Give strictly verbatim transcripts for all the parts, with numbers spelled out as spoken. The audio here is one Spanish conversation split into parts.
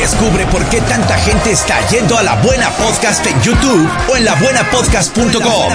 Descubre por qué tanta gente está yendo a La Buena Podcast en YouTube o en la buena podcast punto com.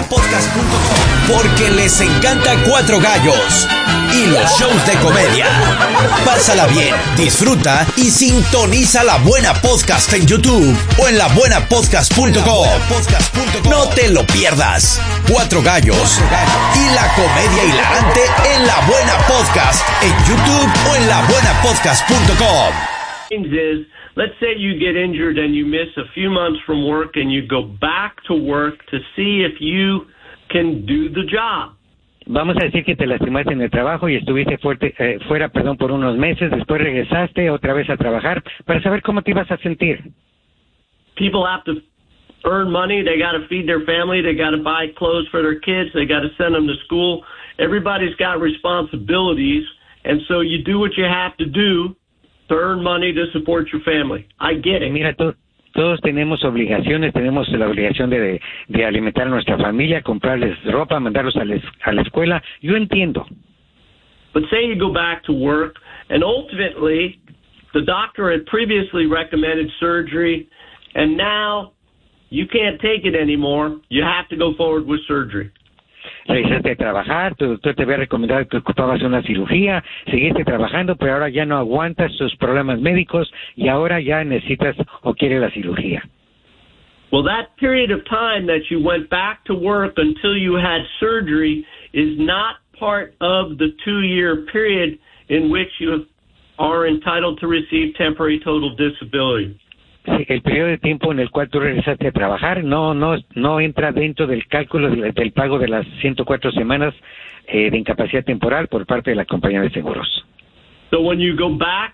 Porque les encanta Cuatro Gallos y los shows de comedia. Pásala bien, disfruta y sintoniza La Buena Podcast en YouTube o en la buena podcast punto com. No te lo pierdas. Cuatro Gallos y la comedia hilarante en La Buena Podcast en YouTube o en la buena podcast punto com. Is, let's say you get injured and you miss a few months from work and you go back to work to see if you can do the job. Vamos a decir que te lastimaste en el trabajo y estuviste fuerte, eh, fuera perdón, por unos meses, después regresaste otra vez a trabajar para saber cómo te ibas a sentir. People have to earn money, they got to feed their family, they got to buy clothes for their kids, they got to send them to school. Everybody's got responsibilities, and so you do what you have to do to earn money to support your family. I get it. Mira, to, todos tenemos obligaciones, tenemos la obligación de, de, de alimentar a nuestra familia, comprarles ropa, mandarlos a, les, a la escuela. Yo entiendo. But say you go back to work, and ultimately, the doctor had previously recommended surgery, and now you can't take it anymore. You have to go forward with surgery. Regresaste a trabajar, tu doctor te había recomendado que ocupabas una cirugía, seguiste trabajando, pero ahora ya no aguantas tus problemas médicos y ahora ya necesitas o quieres la cirugía. Well, that period of time that you went back to work until you had surgery is not part of the two-year period in which you are entitled to receive temporary total disability. Sí, el periodo de tiempo en el cual tú regresaste a trabajar no no no entra dentro del cálculo del, del pago de las ciento cuatro semanas eh, de incapacidad temporal por parte de la compañía de seguros. So when you go back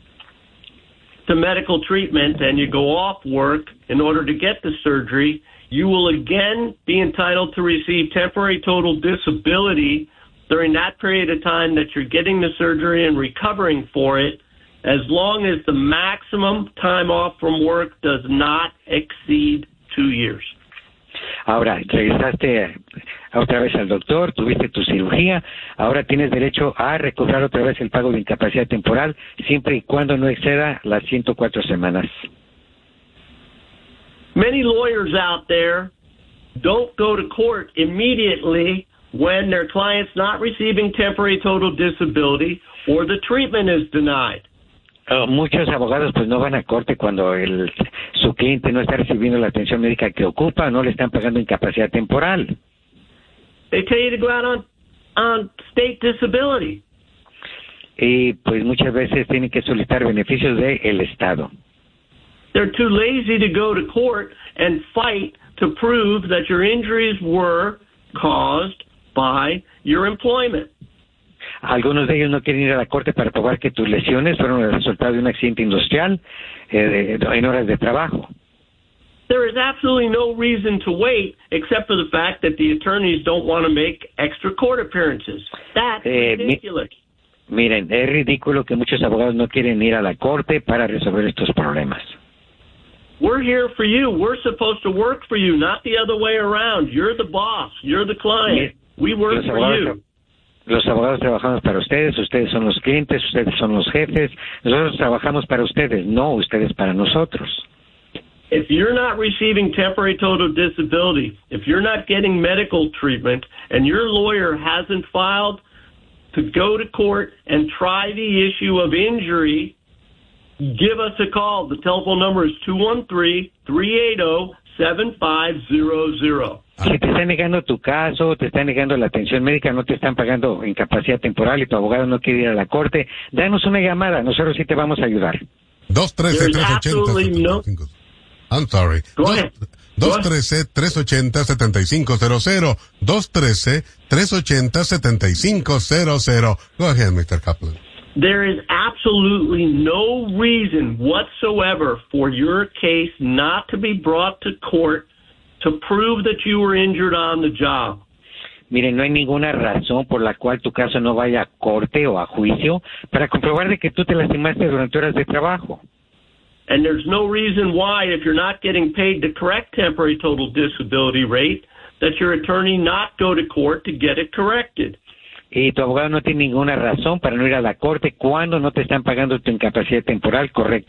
to medical treatment and you go off work in order to get the surgery, you will again be entitled to receive temporary total disability during that period of time that you're getting the surgery and recovering for it, as long as the maximum time off from work does not exceed two years. Ahora, regresaste otra vez al doctor, tuviste tu cirugía, ahora tienes derecho a recobrar otra vez el pago de incapacidad temporal, siempre y cuando no exceda las ciento cuatro semanas. Many lawyers out there don't go to court immediately when their client's not receiving temporary total disability or the treatment is denied. Uh, muchos abogados pues no van a corte cuando el, su cliente no está recibiendo la atención médica que ocupa, no le están pagando incapacidad temporal. They tell you to go out on, on state disability. Y pues muchas veces tienen que solicitar beneficios del Estado. They're too lazy to go to court and fight to prove that your injuries were caused by your employment. Algunos de ellos no quieren ir a la corte para probar que tus lesiones fueron el resultado de un accidente industrial eh, de, en horas de trabajo. There is absolutely no reason to wait except for the fact that the attorneys don't want to make extra court appearances. That's eh, ridiculous. Mi, miren, es ridículo que muchos abogados no quieren ir a la corte para resolver estos problemas. We're here for you. We're supposed to work for you, not the other way around. You're the boss. You're the client. We work for you. Los abogados trabajamos para ustedes, ustedes son los clientes, ustedes son los jefes, nosotros trabajamos para ustedes, no ustedes para nosotros. If you're not receiving temporary total disability, if you're not getting medical treatment, and your lawyer hasn't filed to go to court and try the issue of injury, give us a call. The telephone number is two one three, three eight zero, seven five zero zero. Si te están negando tu caso, te están negando la atención médica, no te están pagando incapacidad temporal y tu abogado no quiere ir a la corte, danos una llamada, nosotros sí te vamos a ayudar. dos uno tres, tres ocho cero, no... I'm sorry. dos uno tres, tres ocho cero, siete cinco cero cero. dos uno tres, tres ocho cero, siete cinco cero cero. Go ahead, mister Kaplan. There is absolutely no reason whatsoever for your case not to be brought to court to prove that you were injured on the job. Miren, no hay ninguna razón por la cual tu caso no vaya a corte o a juicio para comprobar de que tú te lastimaste durante horas de trabajo. And there's no reason why, if you're not getting paid the correct temporary total disability rate, that your attorney not go to court to get it corrected. Y tu abogado no tiene ninguna razón para no ir a la corte cuando no te están pagando tu incapacidad temporal correcta.